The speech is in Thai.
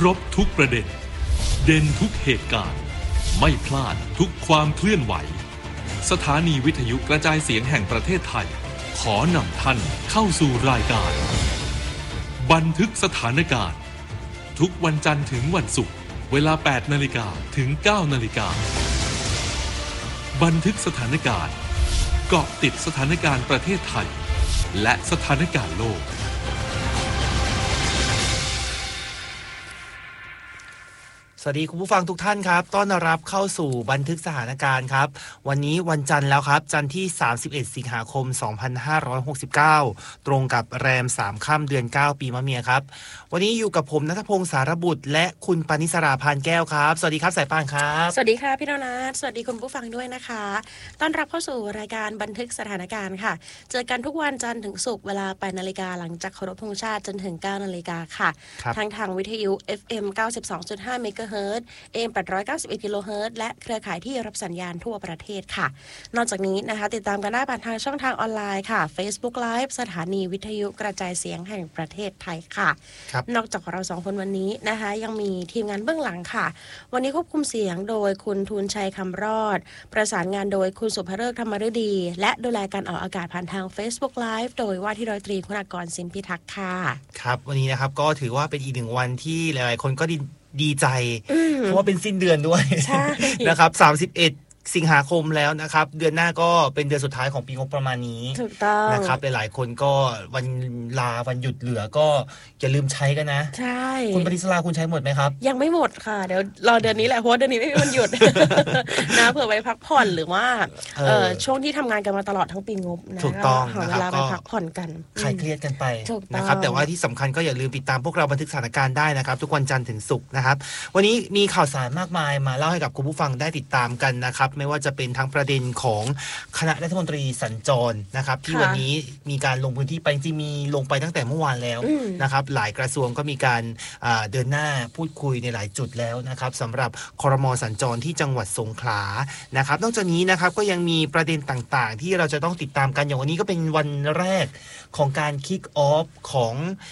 รบทุกประเด็นเด่นทุกเหตุการณ์ไม่พลาดทุกความเคลื่อนไหวสถานีวิทยุกระจายเสียงแห่งประเทศไทยขอนำท่านเข้าสู่รายการบันทึกสถานการณ์ทุกวันจันทร์ถึงวันศุกร์เวลา 8 นาฬิกาถึง 9 นาฬิกาบันทึกสถานการณ์เกาะติดสถานการณ์ประเทศไทยและสถานการณ์โลกสวัสดีคุณผู้ฟังทุกท่านครับต้อนรับเข้าสู่บันทึกสถานการณ์ครับวันนี้วันจันทร์แล้วครับจันทร์ที่31สิงหาคม2569ตรงกับแรม3ค่ำเดือน9ปีมะเมียครับวันนี้อยู่กับผมณัฐพงษ์สารบุตรและคุณปณิสราพานแก้วครับสวัสดีครับสายป่านครับสวัสดีค่ะพี่โนนัทสวัสดีคุณผู้ฟังด้วยนะคะต้อนรับเข้าสู่รายการบันทึกสถานการณ์ค่ะเจอกันทุกวันจันทร์ถึงศุกร์เวลา 8 นาฬิกาหลังจากเคารพธงชาติจนถึง 9 นาฬิกาค่ะทางวิทยุ FM 92.5 เมกะเฮิรตซ์ AM 891 กิโลเฮิรตซ์และเครือข่ายที่รับสัญญาณทั่วประเทศค่ะนอกจากนี้นะคะติดตามกันได้ผ่านทางช่องทางออนไลน์ค่ะ Facebook Live สถานีวิทยุกระจายเสียงแห่งประเทศไทยค่ะนอกจากเรา2คนวันนี้นะคะยังมีทีมงานเบื้องหลังค่ะวันนี้ควบคุมเสียงโดยคุณทูลชัยคำรอดประสานงานโดยคุณสุภฤกษ์ธรรมฤดีและดูแลการออกอากาศผ่านทาง Facebook Live โดยว่าที่ร้อยตรีคุณากรสินพิทักษ์ค่ะครับวันนี้นะครับก็ถือว่าเป็นอีกหนึ่งวันที่หลายๆคนก็ดีใจเพราะว่าเป็นสิ้นเดือนด้วยนะครับ31สิงหาคมแล้วนะครับเดือนหน้าก็เป็นเดือนสุดท้ายของปีงบประมาณนี้ถูกต้องนะครับหลายๆคนก็วันลาวันหยุดเหลือก็อย่าลืมใช้กันนะใช่คุณปณิสราคุณใช้หมดไหมครับยังไม่หมดค่ะเดี๋ยวรอเดือนนี้แหละเพราะเดือนนี้ไม่มีวันหยุด นะเผื่อไว้พักผ่อนหรือว่าช่วงที่ทำงานกันมาตลอดทั้งปีงบนะถูกต้องหาเวลาไปพักผ่อนกันคลายเครียดกันไปนะครับแต่ว่าที่สำคัญก็อย่าลืมติดตามพวกเราบันทึกสถานการณ์ได้นะครับทุกวันจันทร์ถึงศุกร์นะครับวันนี้มีข่าวสารมากมายมาเล่าให้กับคุณผู้ฟังได้ติดตามกันนะครับไม่ว่าจะเป็นทั้งประเด็นของคณะรัฐมนตรีสัญจรนะครับที่วันนี้มีการลงพื้นที่ไปจริงมีลงไปตั้งแต่เมื่อวานแล้วนะครับหลายกระทรวงก็มีการเดินหน้าพูดคุยในหลายจุดแล้วนะครับสำหรับครม.สัญจรที่จังหวัดสงขลานะครับนอกจากนี้นะครับก็ยังมีประเด็นต่างๆที่เราจะต้องติดตามกันอย่างวันนี้ก็เป็นวันแรกของการคิกออฟของ